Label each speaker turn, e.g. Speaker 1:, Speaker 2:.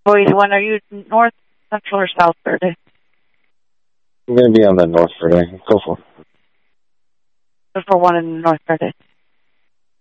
Speaker 1: Boise one, are you north, central, or south Verde?
Speaker 2: I'm going to be on the North Verde. Go for it.
Speaker 1: Go for one in North Verde.